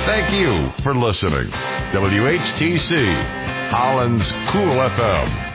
Thank you for listening. WHTC, Holland's Cool FM.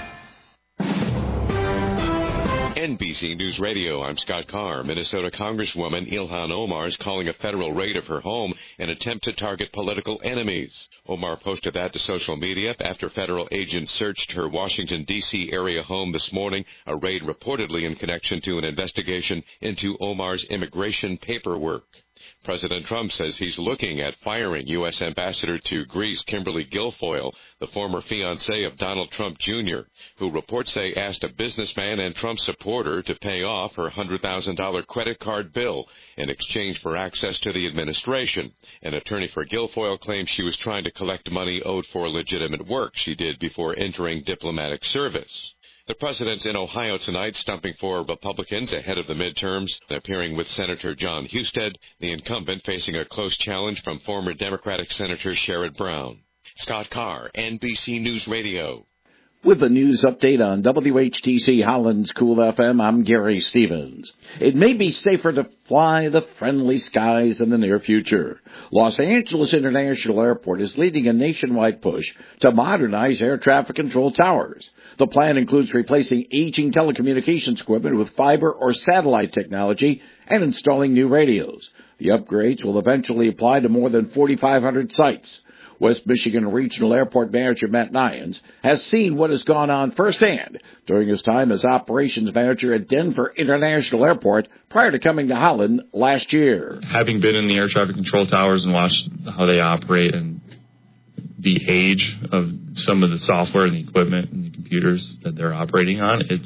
NBC News Radio, I'm Scott Carr. Minnesota Congresswoman Ilhan Omar is calling a federal raid of her home an attempt to target political enemies. Omar posted that to social media after federal agents searched her Washington, D.C. area home this morning, a raid reportedly in connection to an investigation into Omar's immigration paperwork. President Trump says he's looking at firing U.S. Ambassador to Greece Kimberly Guilfoyle, the former fiancée of Donald Trump Jr., who reports say asked a businessman and Trump supporter to pay off her $100,000 credit card bill in exchange for access to the administration. An attorney for Guilfoyle claims she was trying to collect money owed for legitimate work she did before entering diplomatic service. The president's in Ohio tonight, stumping for Republicans ahead of the midterms, appearing with Senator John Husted, the incumbent facing a close challenge from former Democratic Senator Sherrod Brown. Scott Carr, NBC News Radio. With the news update on WHTC Holland's Cool FM, I'm Gary Stevens. It may be safer to fly the friendly skies in the near future. Los Angeles International Airport is leading a nationwide push to modernize air traffic control towers. The plan includes replacing aging telecommunications equipment with fiber or satellite technology and installing new radios. The upgrades will eventually apply to more than 4,500 sites. West Michigan Regional Airport Manager Matt Nyans has seen what has gone on firsthand during his time as operations manager at Denver International Airport prior to coming to Holland last year. Having been in the air traffic control towers and watched how they operate and the age of some of the software and the equipment and the computers that they're operating on, it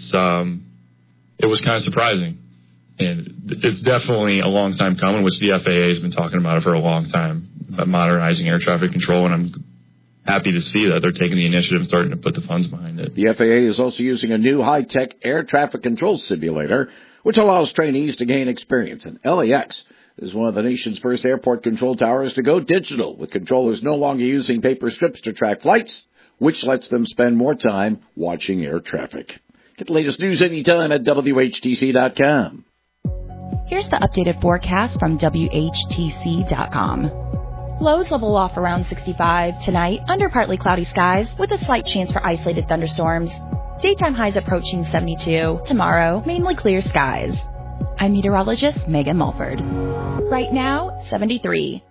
was kind of surprising. And it's definitely a long time coming, which the FAA has been talking about it for a long time, about modernizing air traffic control, and I'm happy to see that they're taking the initiative and starting to put the funds behind it. The FAA is also using a new high-tech air traffic control simulator, which allows trainees to gain experience. And LAX is one of the nation's first airport control towers to go digital, with controllers no longer using paper strips to track flights, which lets them spend more time watching air traffic. Get the latest news anytime at WHTC.com. Here's the updated forecast from WHTC.com. Lows level off around 65 tonight under partly cloudy skies with a slight chance for isolated thunderstorms. Daytime highs approaching 72. Tomorrow, mainly clear skies. I'm meteorologist Megan Mulford. Right now, 73.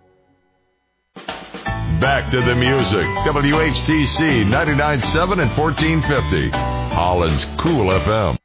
Back to the music. WHTC 99.7 and 1450. Holland's Cool FM.